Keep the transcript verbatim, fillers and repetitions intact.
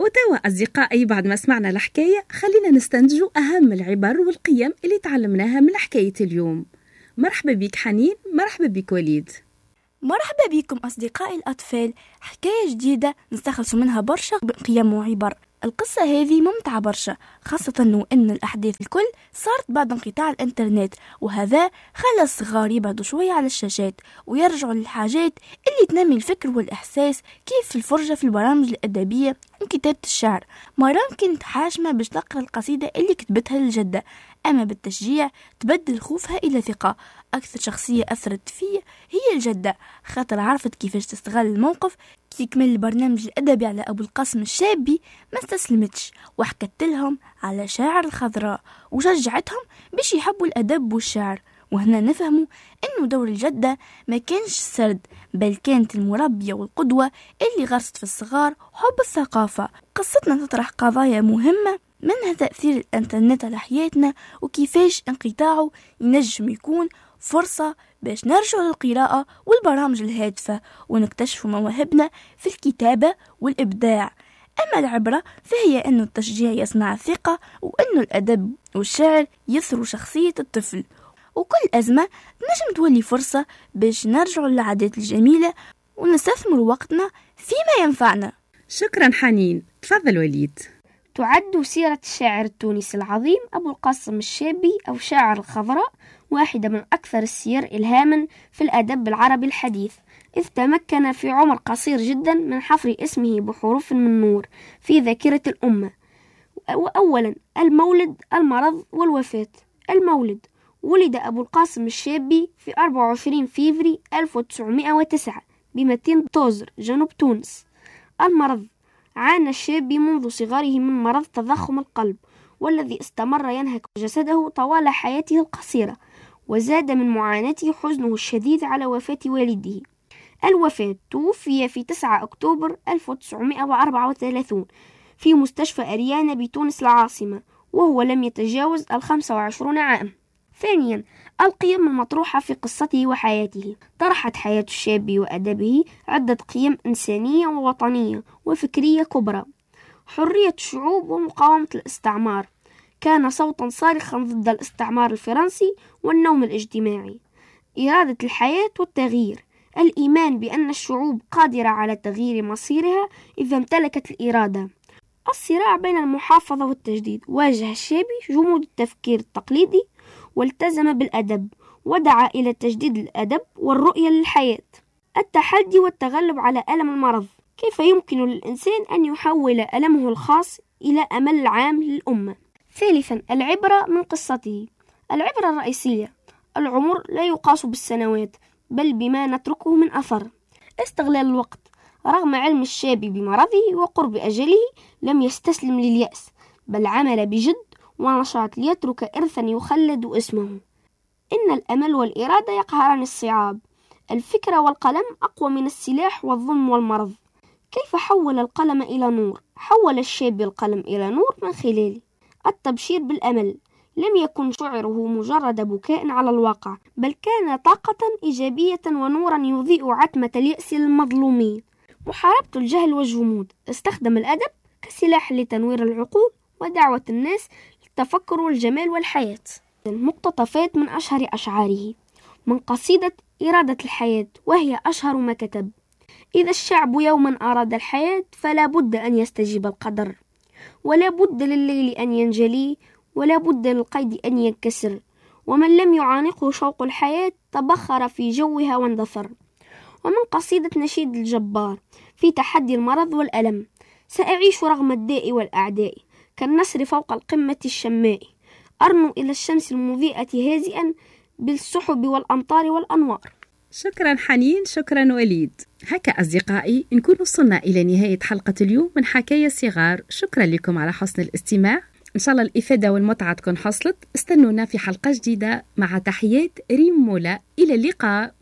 وتوا أصدقائي بعد ما سمعنا الحكاية خلينا نستنتجوا أهم العبر والقيم اللي تعلمناها من حكاية اليوم. مرحبا بك حنين. مرحبا بك وليد. مرحبا بكم أصدقائي الأطفال. حكاية جديدة نستخلص منها برشا قيم وعبر. القصة هذه ممتعة برشا، خاصة أنه أن الأحداث الكل صارت بعد انقطاع الإنترنت، وهذا خلى الصغار يبعدوا شوية على الشاشات ويرجعوا للحاجات اللي تنمي الفكر والإحساس، كيف الفرجة في البرامج الأدبية وكتابة الشعر. مرام كنت حاشمة باش تقرأ القصيدة اللي كتبتها للجدة، أما بالتشجيع تبدل خوفها إلى ثقة. أكثر شخصية أثرت فيه هي الجدة، خاطر عرفت كيفاش تستغل الموقف. كي كمل البرنامج الأدبي على أبو القاسم الشابي ما استسلمتش وحكت لهم على شاعر الخضراء وشجعتهم باش يحبوا الأدب والشعر. وهنا نفهموا أنه دور الجدة ما كانش السرد، بل كانت المربية والقدوة اللي غرست في الصغار حب الثقافة. قصتنا تطرح قضايا مهمة، منها تأثير الإنترنت على حياتنا وكيفاش انقطاعه ينجم يكون فرصة باش نرجع للقراءة والبرامج الهادفة ونكتشفوا مواهبنا في الكتابة والإبداع. أما العبرة فهي أن التشجيع يصنع الثقة، وأن الأدب والشعر يثروا شخصية الطفل، وكل أزمة نجم تولي فرصة باش نرجع للعادات الجميلة ونستثمر وقتنا فيما ينفعنا. شكرا حنين. تفضل وليد. تعد سيرة الشاعر التونسي العظيم أبو القاسم الشابي أو شاعر الخضراء واحدة من أكثر السير إلهاما في الأدب العربي الحديث، إذ تمكن في عمر قصير جدا من حفر اسمه بحروف من نور في ذاكرة الأمة. وأولا المولد، المرض والوفاة. المولد: ولد أبو القاسم الشابي في أربعة وعشرين فيفري ألف وتسعمائة وتسعة بمدينة طوزر جنوب تونس. المرض: عانى الشابي منذ صغره من مرض تضخم القلب، والذي استمر ينهك جسده طوال حياته القصيرة، وزاد من معاناته حزنه الشديد على وفاة والده. الوفاة: توفي في تسعة أكتوبر ألف وتسعمائة وأربعة وثلاثين في مستشفى أريانا بتونس العاصمة، وهو لم يتجاوز الخمسة وعشرون عام. ثانيا القيم المطروحة في قصته وحياته. طرحت حياة الشاب وأدبه عدة قيم إنسانية ووطنية وفكرية كبرى: حرية الشعوب ومقاومة الاستعمار، كان صوتا صارخا ضد الاستعمار الفرنسي والنوم الاجتماعي. إرادة الحياة والتغيير، الإيمان بأن الشعوب قادرة على تغيير مصيرها إذا امتلكت الإرادة. الصراع بين المحافظة والتجديد، واجه الشابي جمود التفكير التقليدي والتزم بالأدب ودعا إلى تجديد الأدب والرؤية للحياة. التحدي والتغلب على ألم المرض، كيف يمكن للإنسان أن يحول ألمه الخاص إلى أمل عام للأمة. ثالثا العبرة من قصته. العبرة الرئيسية: العمر لا يقاس بالسنوات بل بما نتركه من أثر. استغلال الوقت، رغم علم الشاب بمرضه وقرب أجله لم يستسلم لليأس، بل عمل بجد ونشاط ليترك إرثا يخلد اسمه. إن الأمل والإرادة يقهران الصعاب، الفكرة والقلم أقوى من السلاح والظلم والمرض. كيف حول القلم إلى نور؟ حول الشاب القلم إلى نور من خلاله التبشير بالأمل. لم يكن شعره مجرد بكاء على الواقع، بل كان طاقة إيجابية ونورا يضيء عتمة اليأس للمظلومين. محاربة الجهل والجمود، استخدم الأدب كسلاح لتنوير العقول ودعوة الناس للتفكر والجمال والحياة. مقتطفات من أشهر أشعاره. من قصيدة إرادة الحياة، وهي أشهر ما كتب: إذا الشعب يوما أراد الحياة فلا بد أن يستجيب القدر، ولا بد لليل أن ينجلي، ولا بد للقيد أن ينكسر، ومن لم يعانقه شوق الحياة تبخر في جوها واندثر. ومن قصيدة نشيد الجبار في تحدي المرض والألم: سأعيش رغم الداء والأعداء كالنسر فوق القمة الشماء، أرنو إلى الشمس المضيئة هازئا بالسحب والأمطار والأنوار. شكرا حنين. شكرا وليد. هكا أصدقائي نكون وصلنا إلى نهاية حلقة اليوم من حكاية صغار. شكرا لكم على حسن الاستماع. إن شاء الله الإفادة والمتعة تكون حصلت. استنونا في حلقة جديدة مع تحيات ريم مولا. إلى اللقاء.